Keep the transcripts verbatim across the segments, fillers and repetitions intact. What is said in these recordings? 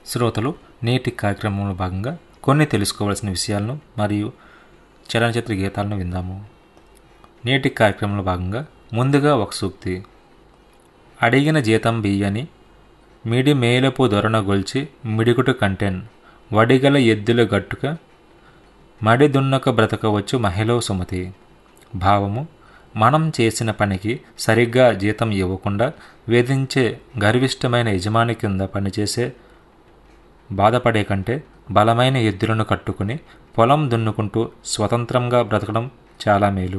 శ్రోతలు నేటి కార్యక్రమంలో భాగంగా కొన్ని తెలుసుకోవాల్సిన విషయాలను మరియు చలనచిత్ర గీతాలను విందాము. నేటి కార్యక్రమంలో భాగంగా ముందుగా ఒక సూక్తి. అడిగిన జీతం బియ్యని మిడి మేలపు దొరన గొల్చి మిడిగుటు కంటెన్ వడిగల ఎద్దుల గట్టుక మడి దున్నక బ్రతకవచ్చు మహిళ సుమతి. భావము: మనం చేసిన పనికి సరిగ్గా జీతం ఇవ్వకుండా వేధించే గర్విష్టమైన యజమాని కింద పనిచేసే బాధపడే కంటే బలమైన ఎద్దులను కట్టుకుని పొలం దున్నుకుంటూ స్వతంత్రంగా బ్రతకడం చాలా మేలు.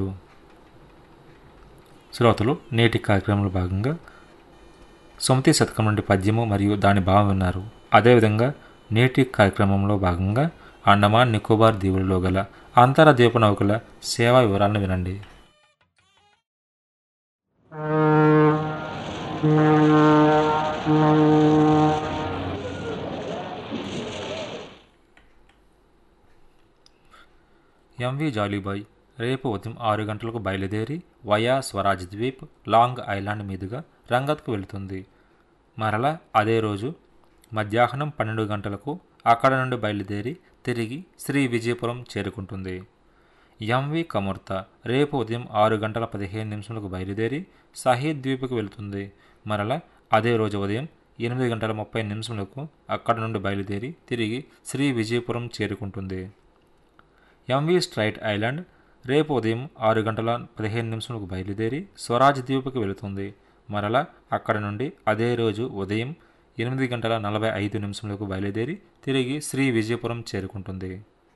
శ్రోతలు నేటి కార్యక్రమంలో భాగంగా సుమతి శతకం నుండి పద్యము మరియు దాని భావం విన్నారు. అదేవిధంగా నేటి కార్యక్రమంలో భాగంగా అండమాన్ నికోబార్ దీవులలో గల అంతర ద్వీప నౌకల సేవా వివరాలను వినండి. ఎంవి జాలీబాయ్ రేపు ఉదయం ఆరు గంటలకు బయలుదేరి via Swaraj Dweep long island మీదుగా రంగత్కు వెళుతుంది. మరలా అదే రోజు మధ్యాహ్నం పన్నెండు గంటలకు అక్కడ నుండి బయలుదేరి తిరిగి శ్రీ విజయపురం చేరుకుంటుంది. ఎంవి కమూర్త రేపు ఉదయం ఆరు గంటల పదిహేను నిమిషాలకు బయలుదేరి షహీద్ ద్వీప్కు వెళుతుంది. మరలా అదే రోజు ఉదయం ఎనిమిది గంటల ముప్పై నిమిషాలకు అక్కడ నుండి బయలుదేరి తిరిగి శ్రీ విజయపురం చేరుకుంటుంది. ఎంవి స్ట్రైట్ ఐలాండ్ రేపు ఉదయం ఆరు గంటల పదిహేను నిమిషాలకు బయలుదేరి స్వరాజ్ ద్వీప్కి వెళుతుంది. మరలా అక్కడ నుండి అదే రోజు ఉదయం ఎనిమిది గంటల నలభై ఐదు నిమిషాలకు బయలుదేరి తిరిగి శ్రీ విజయపురం చేరుకుంటుంది.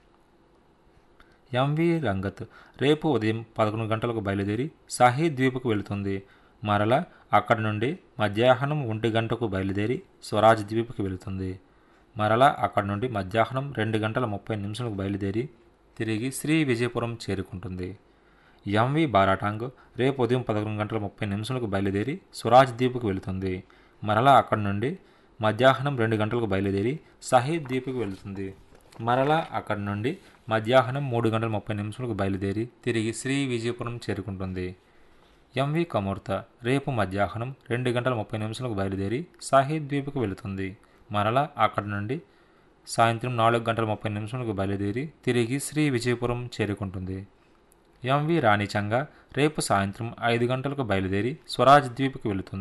ఎంవి రంగత్ రేపు ఉదయం పదకొండు గంటలకు బయలుదేరి షహీద్ ద్వీప్కు వెళుతుంది. మరలా అక్కడ నుండి మధ్యాహ్నం ఒంటి గంటకు బయలుదేరి స్వరాజ్ ద్వీప్కి వెళుతుంది. మరలా అక్కడ నుండి మధ్యాహ్నం రెండు గంటల ముప్పై నిమిషాలకు బయలుదేరి తిరిగి శ్రీ విజయపురం చేరుకుంటుంది. ఎంవి బారాటాంగ్ రేపు ఉదయం పదకొండు గంటల ముప్పై నిమిషాలకు బయలుదేరి స్వరాజ్ ద్వీప్కు వెళుతుంది. మరలా అక్కడి నుండి మధ్యాహ్నం రెండు గంటలకు బయలుదేరి షహీద్ ద్వీప్కు వెళుతుంది. మరలా అక్కడి నుండి మధ్యాహ్నం మూడు గంటల ముప్పై నిమిషాలకు బయలుదేరి తిరిగి శ్రీ విజయపురం చేరుకుంటుంది. ఎంవి కమూర్త రేపు మధ్యాహ్నం రెండు గంటల ముప్పై నిమిషాలకు బయలుదేరి షహీద్ ద్వీప్కు వెళుతుంది. మరలా అక్కడి నుండి సాయంత్రం నాలుగు గంటల ముప్పై నిమిషాలకు బయలుదేరి తిరిగి శ్రీ విజయపురం చేరుకుంటుంది. ఎంవి రాణిచంగా రేపు సాయంత్రం ఐదు గంటలకు బయలుదేరి స్వరాజ్ ద్వీప్కి వెళుతుంది.